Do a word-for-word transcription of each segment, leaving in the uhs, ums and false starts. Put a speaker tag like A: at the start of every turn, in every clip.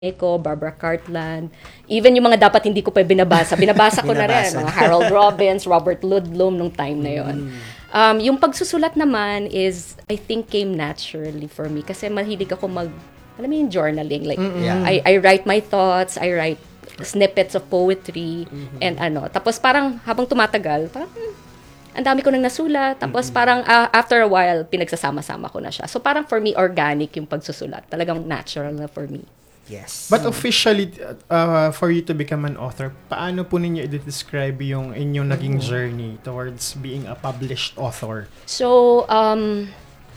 A: Eco, Barbara Cartland, even yung mga dapat hindi ko pa binabasa, binabasa ko na rin,
B: Binabasa
A: mga
B: na.
A: Harold Robbins, Robert Ludlum nung time na yon. Um, yung pagsusulat naman is, I think, came naturally for me kasi mahilig ako mag, alam mo yung journaling, like,
B: Yeah.
A: I, I write my thoughts, I write snippets of poetry, and ano, tapos parang habang tumatagal, parang, hmm, ang dami ko nang nasulat, tapos parang uh, after a while, pinagsasama-sama ko na siya. So parang for me, organic yung pagsusulat, talagang natural na for me.
B: Yes.
C: But officially, uh, for you to become an author, paano po ninyo i-describe yung inyong naging journey towards being a published author?
A: So, um,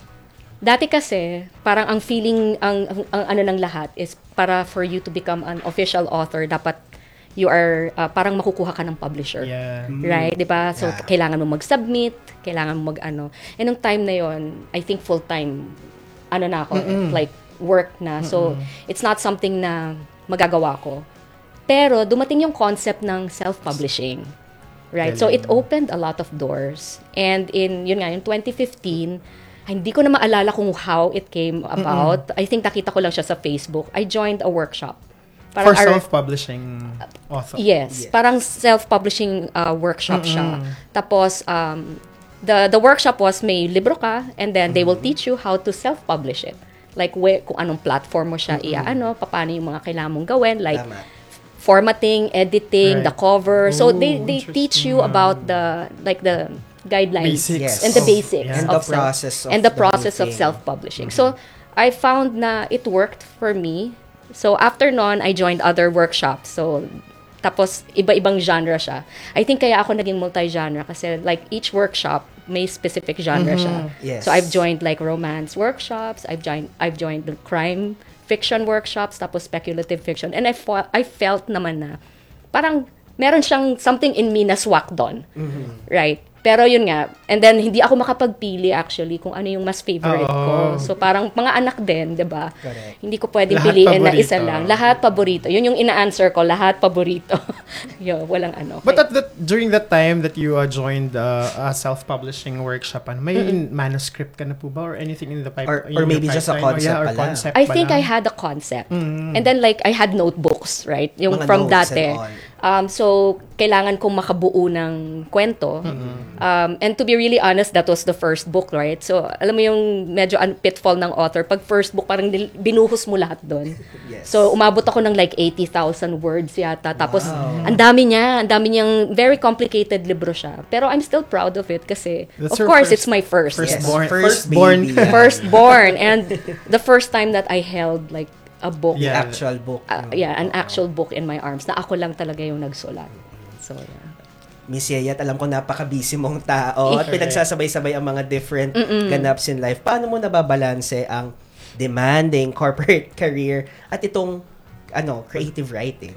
A: dati kasi, parang ang feeling, ang, ang, ang ano ng lahat is para for you to become an official author, dapat you are, uh, parang makukuha ka ng publisher.
C: Yeah.
A: Right? Diba? So,
B: Yeah.
A: kailangan mo mag-submit, kailangan mo mag-ano. And nung time na yon, I think full-time, ano na ako, eh, like, work na. So, it's not something na magagawa ko. Pero, dumating yung concept ng self-publishing. Right? So, it opened a lot of doors. And in, yun nga, yung twenty fifteen, hindi ko na maalala kung how it came about. I think nakita ko lang siya sa Facebook. I joined a workshop.
C: For
A: our-
C: self-publishing author.
A: Yes,
B: Yes.
A: parang self-publishing uh, workshop siya. Tapos um the the workshop was may libro ka and then they will teach you how to self-publish it. Like where, kung anong platform mo siya iaano, paano yung mga kailangan mong gawin, like
B: Tama.
A: formatting, editing, the
C: Right.
A: cover. So
C: Oh,
A: they they teach you about the like the guidelines
C: Basics.
B: Yes.
A: and the
B: Oh,
A: basics
C: yeah.
B: And
A: of
B: the
A: self-
B: process of
A: and the
B: the whole
A: process of
B: thing.
A: self-publishing. So I found na it worked for me. So after nun, I joined other workshops. So tapos iba-ibang genre siya. I think kaya ako naging multi-genre kasi like each workshop may specific genre siya.
B: Yes.
A: So I've joined like romance workshops, I've joined I've joined the crime fiction workshops, tapos speculative fiction. And I fo- I felt naman na parang meron siyang something in me na swak doon. Right? Pero yun nga, and then hindi ako makapagpili actually kung ano yung mas favorite ko.
C: Oo.
A: So parang mga anak din, 'di ba?
B: Correct.
A: Hindi ko pwedeng
C: Lahat
A: piliin na isa
C: paborito.
A: lang. Lahat paborito. Yun yung ina-answer ko, lahat paborito. Yo, walang ano.
C: But at that, during that time that you uh, joined uh, a self-publishing workshop, ano, may manuscript ka na po ba or anything in the pipe?
B: Or-
C: in
B: or
C: your
B: maybe just a
C: pipeline? Oh,
B: concept
C: yeah, or
B: pa lang.
C: concept
A: I
C: pa
A: think
C: lang.
A: I had a concept. And then like I had notebooks, right? Yung
B: Mga
A: from
B: notes
A: dati.
B: and all.
A: Um, so kailangan kong makabuo ng kwento. Um, and to be really honest, that was the first book, right? So alam mo yung medyo un- pitfall ng author. Pag first book, parang nil- binuhos mo lahat doon.
B: Yes.
A: So umabot ako ng like eighty thousand words yata. Tapos
B: Wow.
A: ang dami niya, ang dami niyang very complicated libro siya. Pero I'm still proud of it kasi
C: That's
A: of
C: your
A: course
C: first-
A: it's my first.
C: first
B: Yes.
C: born-
B: First
C: firstborn.
B: baby, yeah.
A: Firstborn, and the first time that I held like a book,
C: Yeah.
B: Actual book.
A: uh, yeah, an actual book in my arms na ako lang talaga yung nagsulat. So, yeah.
B: Miss Yayat, alam ko napaka-busy mong tao at pinagsasabay-sabay ang mga different ganaps in life. Paano mo nababalanse ang demanding corporate career at itong ano creative writing?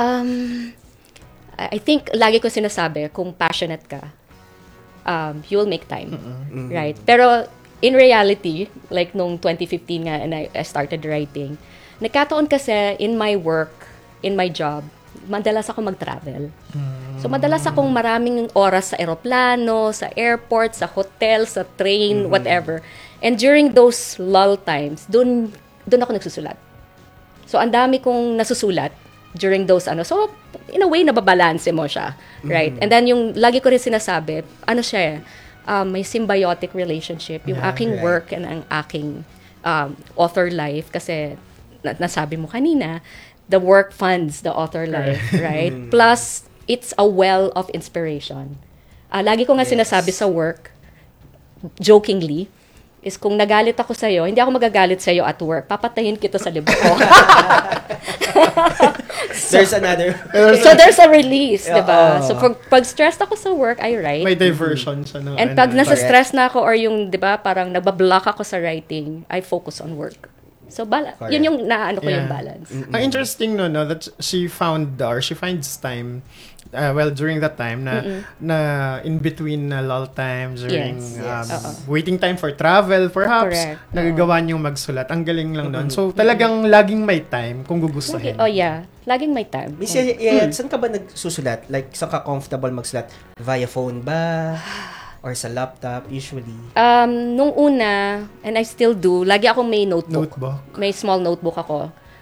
A: Um, I I think lagi ko sinasabi, kung passionate ka, um, you will make time. Right? Pero in reality, like nung twenty fifteen nga and I, I started writing, nagkataon kasi in my work, in my job, madalas ako mag-travel. So madalas akong maraming oras sa eroplano, sa airport, sa hotel, sa train, whatever. And during those lull times, dun, dun ako nagsusulat. So ang dami kong nasusulat during those ano. So in a way, nababalanse mo siya. Right? And then yung lagi ko rin sinasabi, ano siya eh, um, may symbiotic relationship. Yung
C: Yeah,
A: aking
B: right.
A: work and ang aking um, author life. Kasi na- nasabi mo kanina, the work funds the author life, right? Plus, it's a well of inspiration. Ah, lagi ko nga
B: Yes.
A: sinasabi sa work, jokingly, is kung nagalit ako sa'yo, hindi ako magagalit sa'yo at work, papatayin kita sa libro ko.
B: There's another
A: So, there's a release, di ba?
B: Oo.
A: So, pag, pag stressed ako sa work, I write.
C: May diversion siya. ng
A: And
C: ano,
A: pag nasa
B: correct.
A: stress na ako or yung, di ba, parang nabablock ako sa writing, I focus on work. So, bala-
B: Correct.
A: yun yung naano ko yung
C: Yeah.
A: balance.
C: Ang interesting no, no that she found or she finds time uh, well during that time na na in between na lull time during
A: Yes,
B: yes.
C: um,
A: Oo.
C: waiting time for travel perhaps
A: Correct.
C: nagagawa niyong magsulat. Ang galing lang noon. So talagang laging may time kung
A: Lagi,
C: gugustuhin.
A: oh yeah, laging may time.
B: Miss Yayat, saan ka ba nagsusulat? Like, saan ka comfortable magsulat? Via phone ba? Or sa laptop, usually?
A: Um, nung una, and I still do, lagi akong may notebook.
C: Notebook.
A: May small notebook ako.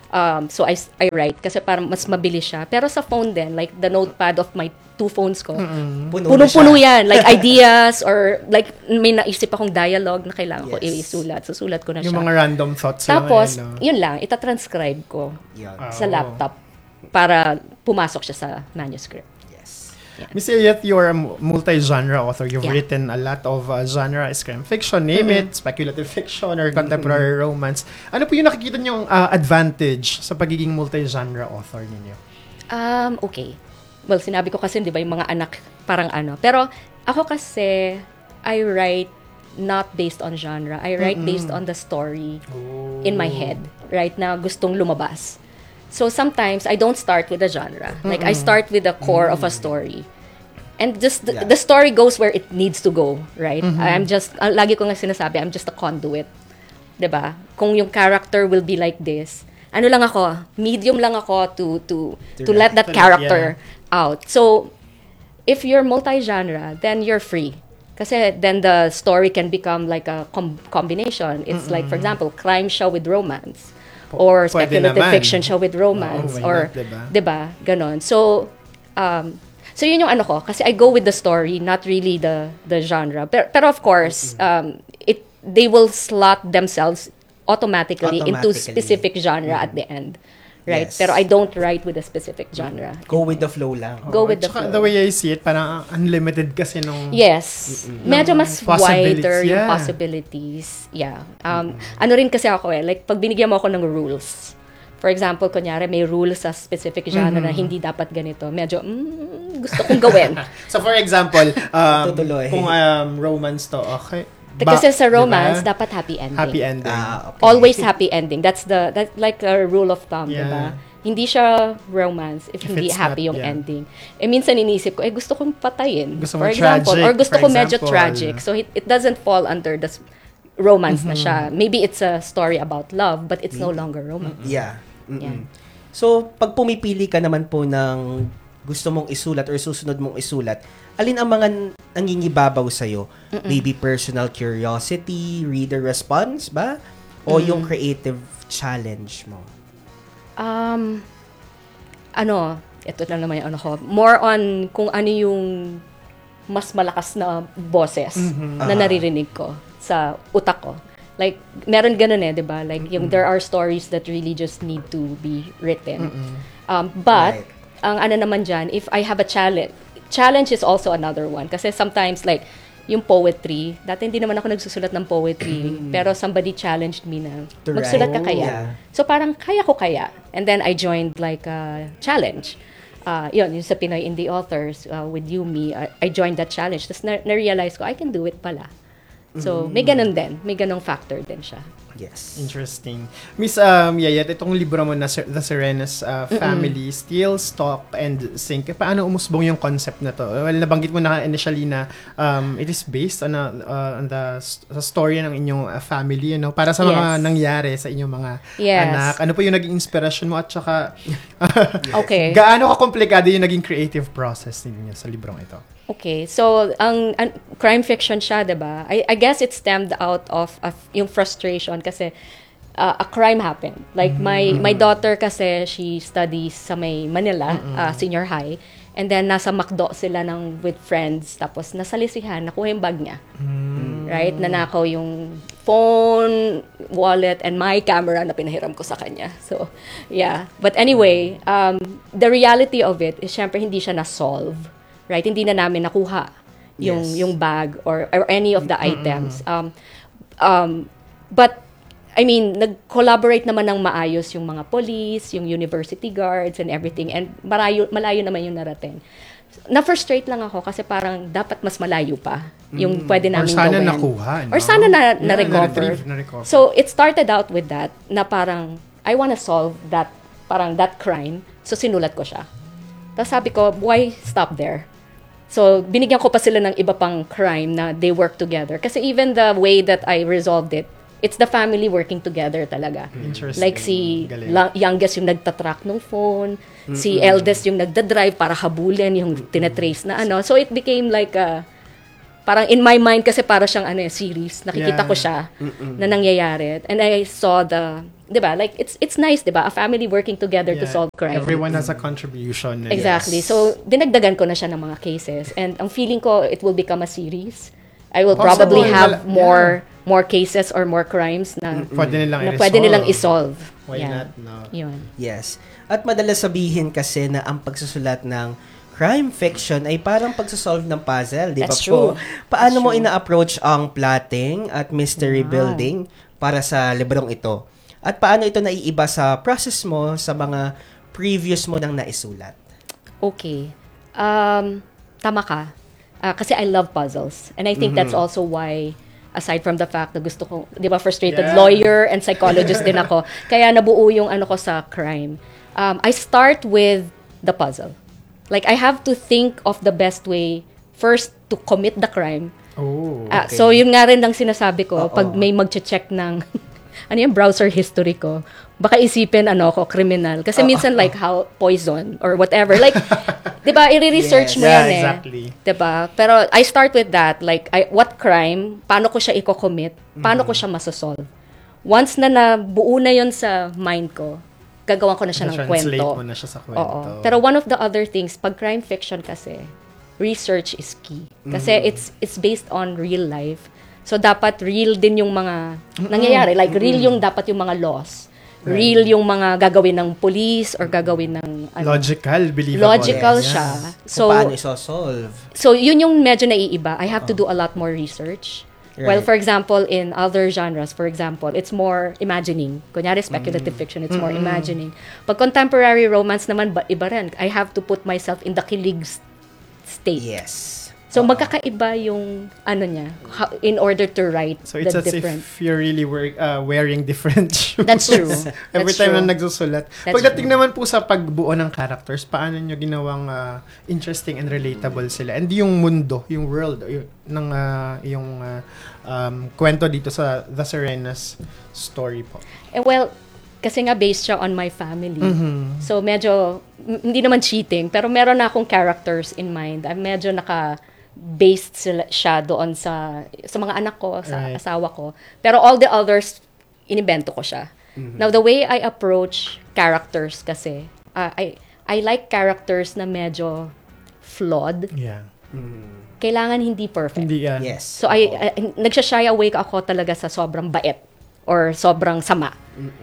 A: Um, so I, I write kasi parang mas mabilis siya. Pero sa phone din, like the notepad of my two phones ko,
B: Puno na
A: punong-puno
B: siya.
A: yan. Like ideas or like may naisip akong dialogue na kailangan ko
B: Yes.
A: isulat. Susulat ko na
C: Yung
A: siya.
C: mga random thoughts
A: Tapos,
C: lang.
A: yun lang, itatranscribe ko
B: Yan.
A: sa
C: Oh.
A: laptop para pumasok siya sa manuscript.
B: Yes.
C: Miss Elliot, you're a mu- multi-genre author. You've
A: Yeah.
C: written a lot of uh, genre, crime fiction, name it, speculative fiction, or contemporary romance. Ano po yung nakikita niyong uh, advantage sa pagiging multi-genre author ninyo?
A: Um, okay. Well, sinabi ko kasi, di ba, yung mga anak, parang ano. Pero, ako kasi, I write not based on genre. I write based on the story in my head. Right na gustong lumabas. So, sometimes, I don't start with a genre. Like, I start with the core of a story. And just, the,
B: Yeah.
A: the story goes where it needs to go, right? I'm just, uh, lagi ko nga sinasabi, I'm just a conduit. Diba? Kung yung character will be like this, ano lang ako, medium lang ako to, to, to,
B: To
A: let
B: let-
A: that
C: to let-
A: character out. So, if you're multi-genre, then you're free. Kasi then the story can become like a com- combination. It's like, for example, crime show with romance. Or
C: Pwede
A: speculative
C: naman.
A: fiction show with romance.
C: Oo, why
A: or,
C: not, diba?
A: diba? Ganon. So, um, so yun yung ano ko. Kasi I go with the story, not really the the genre. Pero, pero of course, um, it they will slot themselves automatically, into
B: Automatically.
A: specific genre at the end. Right?
B: Yes.
A: Pero I don't write with a specific genre.
B: Go with the flow lang.
A: Go with the
C: Tsaka
A: flow.
C: the way I see it, parang unlimited kasi nung...
A: Yes. Medyo mas
C: Possibilities,
A: wider yung
C: yeah.
A: possibilities. Yeah. Um, Ano rin kasi ako eh, like pag binigyan mo ako ng rules, for example, kunyari may rules sa specific genre na hindi dapat ganito, medyo, mm, gusto kong gawin.
C: So for example, um,
B: Tutuloy.
C: kung um, romance to, okay.
A: Kasi sa romance,
C: diba?
A: dapat happy ending.
C: Happy ending.
B: Ah, okay.
A: Always happy ending. That's the, that's like a rule of thumb,
C: Yeah.
A: diba? Hindi siya romance if,
C: If
A: hindi
C: it's
A: happy
C: not,
A: yung
C: yeah.
A: ending. Eh, minsan inisip ko, eh, gusto kong patayin.
C: Gusto
A: for
C: mo
A: example.
C: tragic,
A: Or gusto
C: for
A: ko medyo
C: example.
A: tragic. So, it, it doesn't fall under the s- romance na siya. Maybe it's a story about love, but it's no longer romance.
B: Yeah. Mm-mm.
A: Yeah.
B: So, pag pumipili ka naman po ng gusto mong isulat or susunod mong isulat, alin ang mga nangingibabaw sa'yo? Maybe personal curiosity, reader response ba? O yung creative challenge mo?
A: Um, ano, ito na naman yung ano ko. More on kung ano yung mas malakas na boses na
B: Ah.
A: naririnig ko sa utak ko. Like, meron ganun eh, di ba? Like, yung there are stories that really just need to be written. Um, but,
B: Right.
A: ang ano naman dyan, if I have a challenge, challenge is also another one. Kasi sometimes, like, yung poetry, dati hindi naman ako nagsusulat ng poetry, pero somebody challenged me na,
B: To
A: magsulat ka
B: write.
A: kaya?
B: Yeah.
A: So parang, kaya ko kaya? And then I joined like a challenge. Uh, yun, yung sa Pinoy Indie Authors uh, with Yumi, I, I joined that challenge. Tapos na- na-realize ko, I can do it pala. So, may ganun din. May ganung factor din siya.
B: Yes.
C: Interesting. Miss um, Yayat, itong libro mo na Ser- The Serenas uh, Family, Steal, Stalk, and Sink, eh, paano umusbong yung concept na to? Well, nabanggit mo na initially na um, it is based on, a, uh, on the s- sa story ng inyong uh, family, you know, para sa mga
A: Yes.
C: nangyari sa inyong mga
A: Yes.
C: anak. Ano po yung naging inspiration mo at saka
A: Okay.
C: gaano ka-komplikado yung naging creative process ninyo sa librong ito?
A: Okay, so ang, ang crime fiction siya, 'di ba? I, I guess it stemmed out of, of yung frustration kasi uh, a crime happened. Like my my daughter kasi she studies sa may Manila, uh, senior high, and then nasa McDo sila ng with friends tapos nasalisihan, nakuha yung bag niya. Right? Nanakaw yung phone, wallet, and my camera na pinahiram ko sa kanya. So, yeah. But anyway, um, the reality of it is syempre hindi siya na-solve. Right? Hindi na namin nakuha yung
B: Yes.
A: yung bag or or any of the items. Um um but I mean, nag-collaborate naman ng maayos yung mga police, yung university guards and everything, and malayo malayo naman yung narating. Na-frustrate lang ako kasi parang dapat mas malayo pa yung pwede
C: Or
A: namin
C: sana
A: gawin.
C: nakuha, no?
A: Or sana na,
C: Yeah,
A: na-recover.
C: na-retrieve, na-recover.
A: So, it started out with that, na parang, I wanna solve that, parang that crime. So, sinulat ko siya. Tapos sabi ko, why stop there? So, binigyan ko pa sila ng iba pang crime na they work together. Kasi even the way that I resolved it, it's the family working together talaga.
C: Interesting.
A: Like si
C: Galing.
A: la- youngest yung nagtatrack ng phone, si eldest yung nagdadrive para habulin yung tinatrace na ano. So, it became like a, parang in my mind kasi para siyang ano, eh, series. Nakikita
C: Yeah.
A: ko siya na nangyayari. And I saw the 'di ba? Like it's it's nice, 'di ba? A family working together to
C: Yeah.
A: solve crime.
C: Everyone has a contribution.
A: Exactly.
B: Yes.
A: So, dinagdagan ko na siya ng mga cases. And ang feeling ko, it will become a series. I will
C: Possible.
A: probably have
C: Wala-
A: more more cases or more crimes na,
C: Pwede nilang
A: na
C: i-resolve.
A: pwede nilang isolve.
C: Why
A: Yeah.
C: not? No.
A: Yun.
B: Yes. At madalas sabihin kasi na ang pagsusulat ng crime fiction ay parang pagsasolve ng puzzle, di ba
A: That's
B: po?
A: true.
B: Paano
A: That's
B: mo
A: true.
B: ina-approach ang plotting at mystery
A: Wow.
B: building para sa librong ito? At paano ito naiiba sa process mo sa mga previous mo nang naisulat?
A: Okay. Um, tama ka. Ah, kasi I love puzzles. And I think that's also why, aside from the fact na gusto ko, di ba, frustrated
C: Yeah.
A: lawyer and psychologist din ako. Kaya nabuo yung ano ko sa crime. Um, I start with the puzzle. Like, I have to think of the best way first to commit the crime.
C: Oh.
A: Ah,
B: Okay.
A: so, yun nga rin ang sinasabi ko,
B: Oo.
A: pag may mag-check ng, ano yung browser history ko, baka isipin, ano ko, criminal. Kasi minsan, like, how, poison, or whatever. Like, di ba, i-research
B: Yes.
A: mo
C: Yeah,
A: yan eh.
C: exactly.
A: Di ba? Pero, I start with that. Like, I, what crime, paano ko siya i-commit, paano ko siya masasolve. Once na nabuo na yun sa mind ko, gagawan ko na siya ng
C: Na-translate
A: kwento.
C: mo na siya sa kwento.
A: Oo. Pero one of the other things, pag crime fiction kasi, research is key. Kasi it's it's based on real life. So, dapat real din yung mga nangyayari. Like, real yung dapat yung mga laws. Real yung mga gagawin ng police or gagawin ng... ano.
C: Logical, believable.
A: Logical
B: Yes.
A: siya.
B: Kung
A: So,
B: paano isosolve?
A: so, yun yung medyo naiiba. I have to do a lot more research. Well,
B: Right.
A: for example, in other genres, for example, it's more imagining. Kunyari, speculative fiction, it's more imagining. Pag contemporary romance naman, ba, iba rin. I have to put myself in the kilig s- state.
B: Yes.
A: So,
B: Oo.
A: magkakaiba yung, ano niya, how, in order to write
C: So it's
A: the
C: as
A: different.
C: if you're really wear, uh, wearing different shoes.
A: That's true.
C: Every
A: That's
C: time
A: true.
C: na nagsusulat.
A: That's
C: Pagdating
A: true.
C: naman po sa pagbuo ng characters, paano nyo ginawang uh, interesting and relatable sila? And yung mundo, yung world, yung, ng, uh, yung uh, um, kwento dito sa The Serenas story po.
A: Eh, well, kasi nga based siya on my family.
C: Mhm.
A: So, medyo, m- hindi naman cheating, pero meron na akong characters in mind. I'm medyo naka based sila, siya doon sa sa mga anak ko, sa
C: Right.
A: asawa ko. Pero all the others, inibento ko siya. Now, the way I approach characters kasi, uh, I I like characters na medyo flawed.
C: Yeah.
A: Kailangan hindi perfect.
C: Hindi yan.
B: Yes.
A: So, I, I nagsha-shy away ako talaga sa sobrang bait or sobrang sama.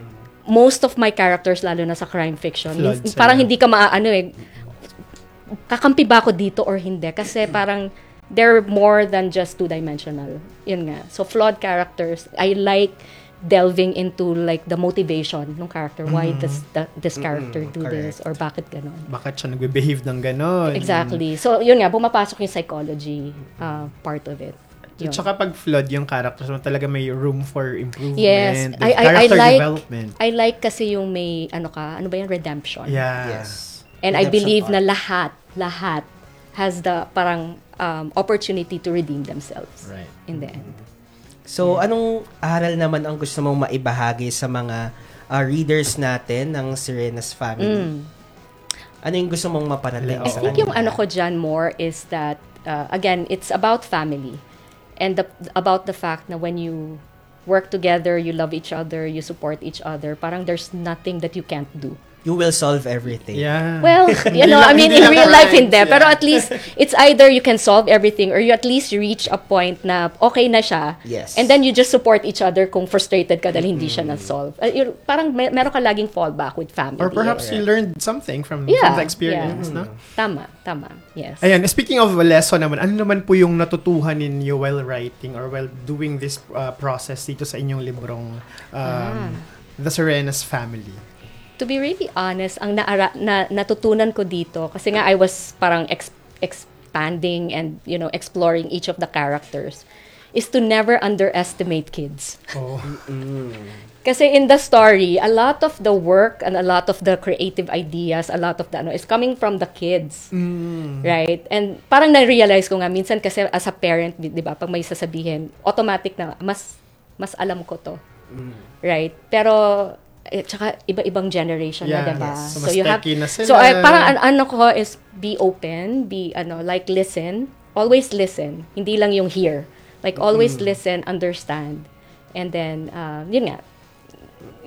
A: Most of my characters, lalo na sa crime fiction,
C: Flawed
A: hin-
C: sila.
A: parang hindi ka maaano eh, kakampi ba ako dito or hindi? Kasi parang they're more than just two-dimensional. Yun nga. So, flawed characters, I like delving into like the motivation ng character. Why does the, this character do this? Or bakit ganon?
C: Bakit siya nagbe-behave ng ganon?
A: Exactly. So, yun nga, bumapasok yung psychology uh, part of it. Yun.
C: At saka pag flawed yung characters mo, talaga may room for improvement.
A: Yes.
C: There's
A: I, I, I
C: character
A: like,
C: development.
A: I like kasi yung may, ano ka, ano ba yan? Redemption.
C: Yeah.
B: Yes.
A: And I
B: Redemption
A: believe
B: arc.
A: na lahat, lahat has the parang um, opportunity to redeem themselves
C: Right.
A: in the end.
B: So, anong aral naman ang gusto mong maibahagi sa mga uh, readers natin ng Serenas family?
A: Mm.
B: Ano yung gusto mong maparating
A: I
B: sa
A: think yung
B: kanila?
A: ano ko dyan more is that, uh, again, it's about family. And the, about the fact na when you work together, you love each other, you support each other, parang there's nothing that you can't do.
B: You will solve everything.
C: Yeah.
A: Well, you know,
C: lang-
A: I mean,
C: hindi
A: in
C: lang
A: real life,
C: crimes,
A: hindi.
C: yeah.
A: Pero at least, it's either you can solve everything or you at least reach a point na okay na siya.
B: Yes.
A: And then you just support each other kung frustrated ka dahil hindi siya na-solve. Uh, yun, parang may, meron ka laging fallback with family.
C: Or perhaps you learned something from,
A: Yeah,
C: from the experience,
A: yeah.
C: no?
A: Tama, tama. Yes.
C: Ayan, speaking of lesson naman, ano naman po yung natutuhan ninyo while writing or while doing this uh, process dito sa inyong librong um,
A: Ah.
C: The Serenas Family?
A: To be really honest, ang naara, na, natutunan ko dito, kasi nga I was parang ex, expanding and, you know, exploring each of the characters, is to never underestimate kids.
C: Oh.
A: Kasi in the story, a lot of the work and a lot of the creative ideas, a lot of the ano, is coming from the kids.
C: Mm.
A: Right? And parang na-realize ko nga, minsan kasi as a parent, di, di ba, pag may sasabihin, automatic na, mas, mas alam ko to. Right? Pero, eh, tsaka iba-ibang generation
C: Yeah,
A: na, diba?
C: yes. So, mas techy na sila.
A: So, ay, parang an- ano ko is be open, be, ano, like, listen. Always listen. Hindi lang yung hear. Like, always listen, understand. And then, uh, yun nga,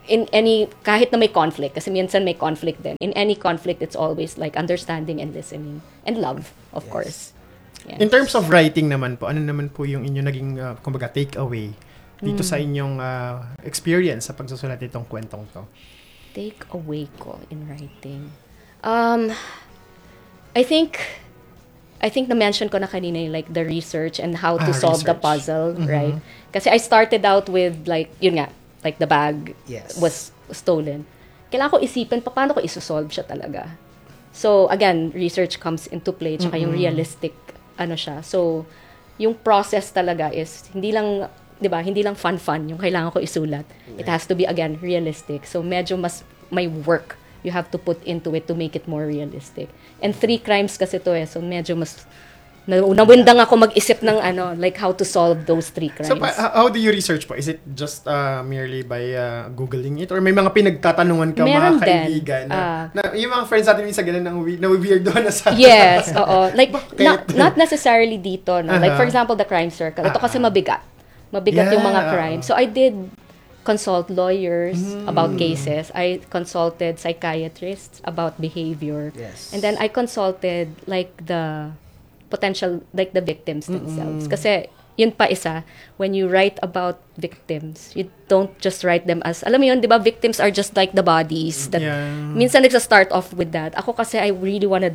A: in any, kahit na may conflict, kasi minsan may conflict din. In any conflict, it's always like understanding and listening. And love, of
B: Yes.
A: course. Yeah.
C: In terms of writing naman po, ano naman po yung inyo naging, uh, kumbaga, takeaway dito
A: Mm.
C: sa inyong uh, experience sa pagsusulat itong kwentong to?
A: Take away ko in writing. Um, I think, I think na-mention ko na kanina yung, like the research and how to
C: Ah,
A: solve the
C: research.
A: puzzle,
C: Mhm.
A: right? Kasi I started out with like, yun nga, like the bag
B: Yes.
A: was stolen. Kailangan ko isipin pa paano ko isosolve siya talaga. So again, research comes into play, tsaka yung realistic ano siya. So yung process talaga is hindi lang, 'di ba, hindi lang fun-fun yung kailangan ko isulat. It has to be again realistic. So medyo mas may work you have to put into it to make it more realistic. And three crimes kasi to eh. So medyo mas na, nawindang ako mag-isip ng ano, like how to solve those three crimes.
C: So, pa- how do you research po? Is it just uh, merely by uh, Googling it? Or may mga pinagtatanungan ka
A: Meron
C: mga
A: din.
C: kaibigan? Na,
A: Ah.
C: na, yung mga friends natin minsan ganun, na weirdo na sa...
A: Yes, oo. Like,
C: Bakit?
A: not, not necessarily dito, no? Like, for
C: Aha.
A: example, the crime circle. Ito kasi
C: Ah.
A: mabigat. Mabigat yung mga
C: Yeah.
A: crime. So, I did consult lawyers
C: Hmm.
A: about cases. I consulted psychiatrists about behavior.
B: Yes.
A: And then, I consulted, like, the potential, like, the victims themselves. Kasi, yun pa isa, when you write about victims, you don't just write them as, alam mo yun, di ba, victims are just like the bodies. That,
C: Yeah.
A: minsan nagsa-start off with that. Ako kasi, I really wanna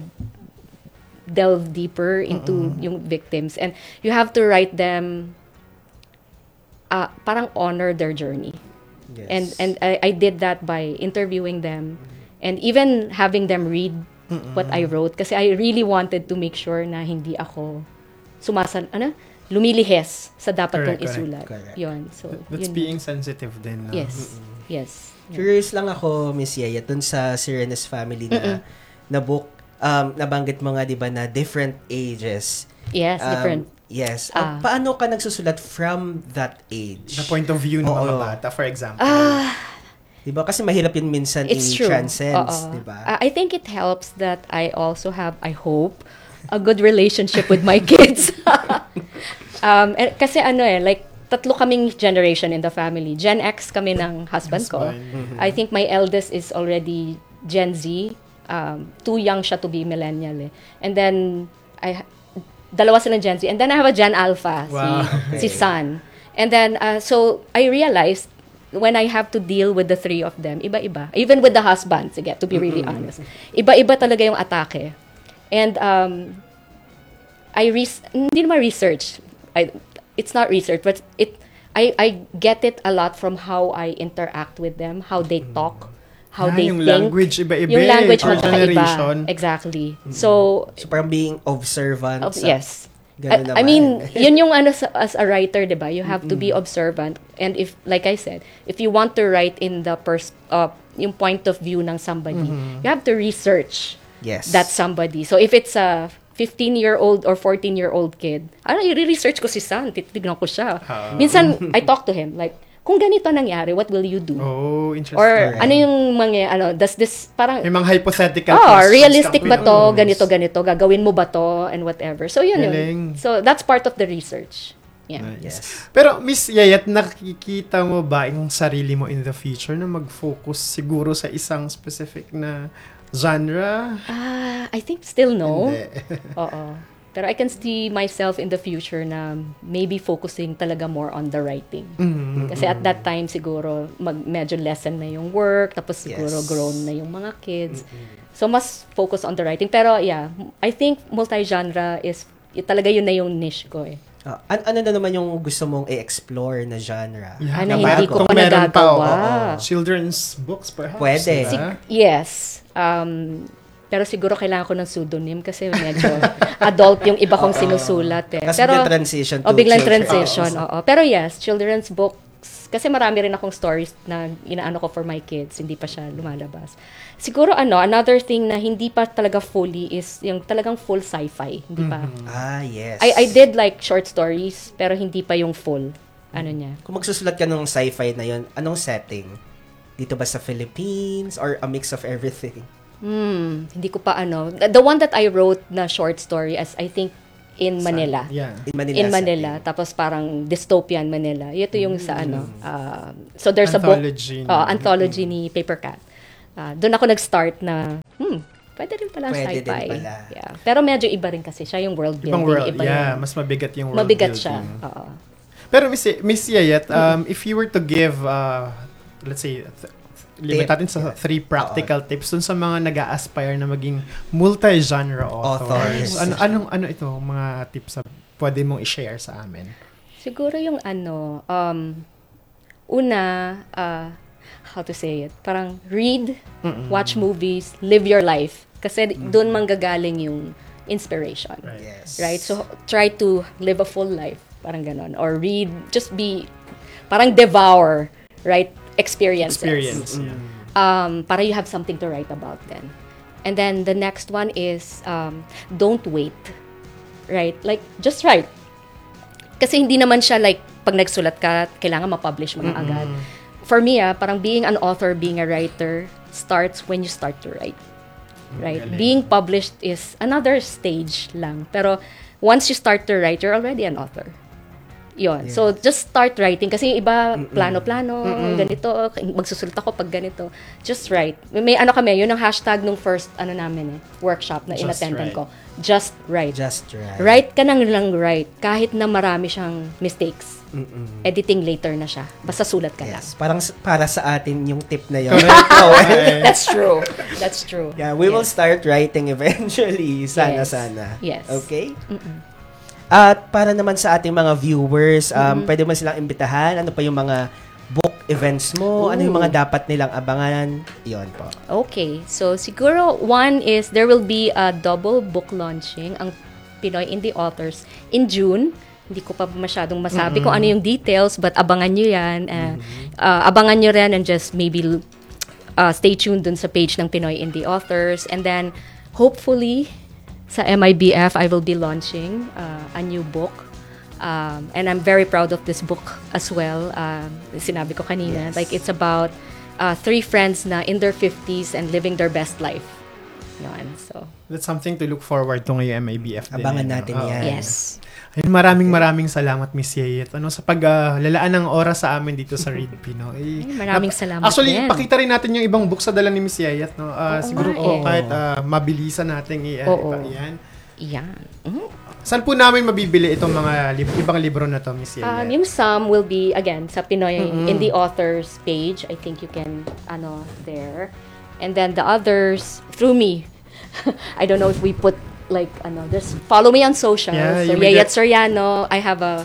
A: delve deeper into yung victims. And you have to write them, uh, parang honor their journey.
B: Yes.
A: And and I, I did that by interviewing them and even having them read what I wrote kasi I really wanted to make sure na hindi ako sumasal ano lumilihis sa dapat kong
C: Correct, correct,
A: isulat.
B: correct.
A: Yun. So
C: That's
A: yun.
C: being sensitive din. No?
A: Yes. Yes. Yeah.
B: Curious lang ako, Miss Yaya, dun sa Sirenes family na, na book, um, nabanggit mo nga, di ba, na different ages.
A: Yes,
B: Um,
A: different.
B: Yes.
A: Ah.
B: Uh, paano ka nagsusulat from that age?
C: The point of view ng mga
B: Oo.
C: bata, for example.
A: Ah,
B: Di ba? Kasi mahirap yun minsan
A: it's true.
B: i-transcends,
A: Oo.
B: di ba?
A: Uh, I think it helps that I also have, I hope, a good relationship with my kids. um, eh, kasi ano eh, like, tatlo kaming generation in the family. Gen X kami ng husband ko.
C: Husband.
A: I think my eldest is already Gen Z. Um, too young siya to be millennial eh. And then, I dalawa silang Gen Z. And then I have a Gen Alpha,
C: Wow.
A: si, si San. And then, uh, so, I realized, when I have to deal with the three of them, iba-iba. Even with the husband, sige, to be really honest. Iba-iba talaga yung atake. And, um, I, res- hindi naman research. I, it's not research, but it, I, I get it a lot from how I interact with them, how they talk, how
C: Ah,
A: they
C: yung
A: think.
C: language iba-iba
A: Yung
C: eh,
A: language
C: per
A: magkakaiba.
C: generation.
A: Exactly. So,
B: So, parang being observant.
A: of,
B: sa-
A: yes.
B: Ganun
A: I, I
B: naman.
A: mean, yun yung ano sa, as a writer, 'di ba? You have to be observant, and if, like I said, if you want to write in the pers uh, yung point of view ng somebody, you have to research
B: Yes.
A: that somebody. So if it's a fifteen-year-old or fourteen-year-old kid, ano, i-research ko si San, titignan ko siya.
C: Ah.
A: Minsan, I talk to him, like, kung ganito nangyari, what will you do?
C: Oh, interesting.
A: Or ano yung mga, ano, does this, parang,
C: May mga hypothetical
A: oh,
C: questions
A: realistic
C: kang
A: ba to?
C: pinost.
A: Ganito, ganito. Gagawin mo ba to? And whatever. So, yun yun.
C: Galing.
A: So, that's part of the research. Yeah.
C: Nice.
B: Yes.
C: Pero Miss Yayat, nakikita mo ba yung sarili mo in the future na mag-focus siguro sa isang specific na genre?
A: Ah, I think still no.
C: Hindi.
A: Oo. Pero I can see myself in the future na maybe focusing talaga more on the writing.
C: Mm.
A: Kasi at that time siguro mag medyo lessen na yung work, tapos siguro
B: Yes.
A: grown na yung mga kids. So mas focus on the writing. Pero yeah, I think multi-genre is y- talaga yun na yung niche ko eh.
B: Ah, an- ano na naman yung gusto mong i-explore na genre?
C: Yeah,
A: Ano,
B: na
A: hindi
B: bago?
A: ko
C: Kung
A: pa
C: meron pa,
A: nagagawa.
C: oo, oo. Children's books perhaps.
B: Pwede.
C: diba?
A: Sig- yes. Um, pero siguro kailangan ko ng pseudonym kasi medyo adult yung iba kong sinusulat eh.
B: Tapos
A: Pero,
B: biglang transition to
A: o biglang
B: children.
A: transition, oo. Pero yes, children's books, kasi marami rin akong stories na inaano ko for my kids, hindi pa siya lumalabas. Siguro ano, another thing na hindi pa talaga fully is yung talagang full sci-fi, hindi pa.
B: Ah, yes.
A: I I did like short stories, pero hindi pa yung full, ano niya.
B: Kung magsusulat ka ng sci-fi na yun, anong setting? Dito ba sa Philippines or a mix of everything?
A: Hmm, hindi ko pa ano. The the one that I wrote na short story as I think in Manila.
C: Sa, yeah.
B: In Manila.
A: In Manila.
B: setting.
A: Tapos parang dystopian Manila. Ito yung sa ano. Uh, so there's
C: Anthology.
A: a book. Uh, anthology ni Paper Cat. Uh, doon ako nag-start na, hmm, pwede rin pala ang
B: Pwede
A: sci-fi.
B: din pala.
A: Yeah. Pero medyo iba rin kasi siya yung world building.
C: Ibang world.
A: Iba
C: Yeah,
A: yung,
C: mas mabigat yung world
A: mabigat
C: building.
A: siya. Oo.
C: Pero Miss, Miss Yayet, um, if you were to give, uh, let's say, th- limit natin sa
B: yeah.
C: three practical tips dun sa mga nag-a-aspire na maging multi-genre authors.
B: Authors.
C: Ano, anong, ano ito, mga tips na pwede mong i-share sa amin?
A: Siguro yung ano, um, una, uh, how to say it, parang read,
C: Mm-mm.
A: watch movies, live your life. Kasi doon manggagaling yung inspiration.
C: Right.
B: Yes.
A: Right? So, try to live a full life. Parang ganon. Or read, just be, parang devour, right? Experiences.
C: Experience. Yeah.
A: Um, para you have something to write about then. And then the next one is, um, don't wait. Right? Like, just write. Kasi hindi naman siya like, pag nagsulat ka, kailangan ma-publish mo na agad. For me, ah, parang being an author, being a writer, starts when you start to write. Right?
C: Galing.
A: Being published is another stage lang. Pero once you start to write, you're already an author. Yun.
B: Yeah.
A: So, just start writing. Kasi yung iba, plano-plano, ganito, magsusulat ako pag ganito. Just write. May ano kami, yun ang hashtag nung first, ano namin eh, workshop na
C: Just
A: inattendan
C: write.
A: ko. Just write.
B: Just right.
A: Write ka nang lang write. Kahit na marami siyang mistakes.
B: Mm-mm.
A: Editing later na siya. Basta sulat ka lang.
B: Yes. Parang s- para sa atin yung tip na yun.
A: That's true. That's true.
B: Yeah, we will
A: Yes.
B: start writing eventually. Sana,
A: Yes.
B: sana.
A: Yes.
B: Okay?
A: Mm-mm.
B: At para naman sa ating mga viewers, um,
A: Mm-hmm.
B: pwede mo silang imbitahan. Ano pa yung mga book events mo? Ano yung mga dapat nilang abangan? Yun po.
A: Okay. So, siguro, one is, there will be a double book launching, ang Pinoy Indie Authors, in June. Hindi ko pa masyadong masabi kung ano yung details, but abangan nyo yan. Uh, uh, abangan nyo rin and just maybe uh, stay tuned dun sa page ng Pinoy Indie Authors. And then, hopefully, sa M I B F, I will be launching uh, a new book. Um, and I'm very proud of this book as well. Um, sinabi ko kanina,
B: Yes.
A: like it's about uh, three friends na in their fifties and living their best life. Yun, so.
C: That's something to look forward to ngayong M I B F din.
B: Abangan
C: eh, no?
B: natin
C: Oo.
B: yan.
A: Yes.
C: Ayun, maraming maraming salamat, Miss Yayet. Ano, sa paglalaan ng oras sa amin dito sa Read Pinoy.
A: Ay, maraming salamat
C: Actually,
A: din.
C: pakita rin natin yung ibang books sa dala ni Miss Yayet. No? Ah,
A: Oo
C: siguro
A: nga
C: po,
A: eh.
C: kahit ah, mabilisan natin i-
A: Oo.
C: ipa- yan.
A: Yan. Mhm.
C: Saan po namin mabibili itong mga lib- ibang libro na to, Miss Yayet?
A: Um, yung some will be, again, sa Pinoy Indie Authors page. I think you can, ano, there. And then the others, through me. I don't know if we put, like, ano, there's, follow me on social.
C: Yeah,
A: so,
C: you may
A: Yayet
C: get-
A: Soriano. I have a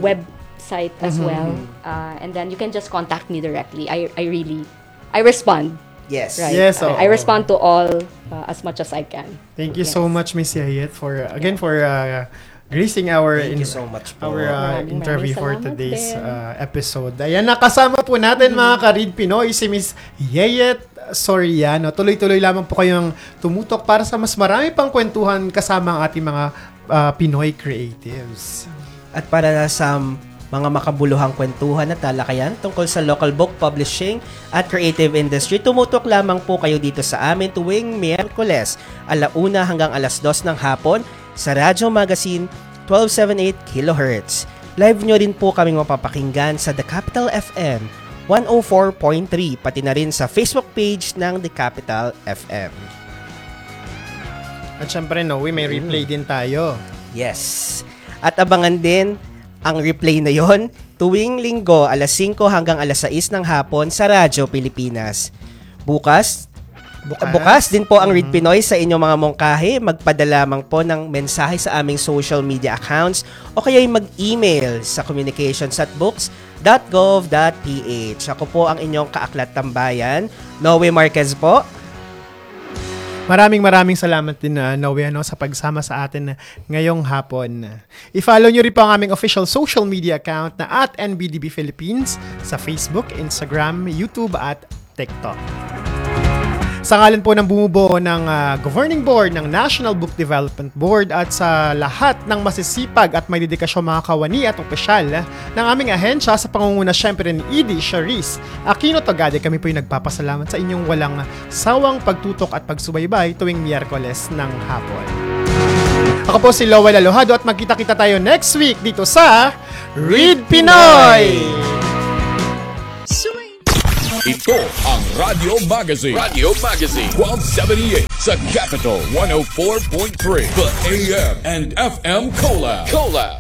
A: website as well. Uh, and then you can just contact me directly. I, I really, I respond.
B: Yes.
A: Right?
C: Yes,
A: I,
C: oo.
A: I respond to all uh, as much as I can.
C: Thank you
A: Yes.
C: so much, Miss Yayet, for, again, for uh, gracing our
B: Thank you
C: in-
B: so much po.
C: our uh,
A: Maraming
C: interview for
A: maraming salamat
C: today's
A: din.
C: uh, episode. Ayan, nakasama po natin mga ka-Read Pinoy si Miss Yayet Soriano. Tuloy-tuloy lamang po kayong tumutok para sa mas marami pang kwentuhan kasama ang ating mga uh, Pinoy creatives.
B: At para sa mga makabuluhang kwentuhan at talakayan tungkol sa local book publishing at creative industry, tumutok lamang po kayo dito sa amin tuwing Miyerkules, alauna hanggang alas dos ng hapon sa Radyo Magazine twelve seventy-eight kilohertz. Live nyo rin po kaming mapapakinggan sa The Capital F M one oh four point three, pati na rin sa Facebook page ng The Capital F M.
C: At syempre, no, we may replay din tayo.
B: Yes. At abangan din ang replay na yon tuwing linggo alas singko hanggang alas sais ng hapon sa Radyo Pilipinas. Bukas,
C: Bukas,
B: bukas din po ang Read Pinoy sa inyong mga mongkahe. Magpadala lamang po ng mensahe sa aming social media accounts o kaya'y mag-email sa communications at books dot gov dot p h. Ako po ang inyong kaaklat tambayan, Noe Marquez po.
C: Maraming maraming salamat din na Noe ano, sa pagsama sa atin ngayong hapon. I-follow nyo rin po ang aming official social media account na at N B D B Philippines sa Facebook, Instagram, YouTube at TikTok. Sa ngalan po ng bumubuo ng uh, Governing Board ng National Book Development Board at sa lahat ng masisipag at may dedikasyon mga kawani at opisyal ng aming ahensya sa pangunguna syempre ni Edie Charisse Aquino Togade, kami po yung nagpapasalamat sa inyong walang sawang pagtutok at pagsubaybay tuwing Miyerkules ng hapon. Ako po si Lowell Alojado at magkita-kita tayo next week dito sa Read Pinoy!
D: Ito ang Radio Magazine. Radio Magazine. twelve seventy-eight sa Capital one oh four point three. The A M and F M Collab. Collab.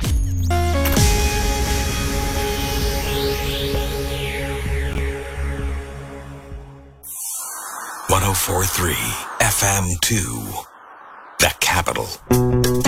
E: one oh four point three F M two. The Capital.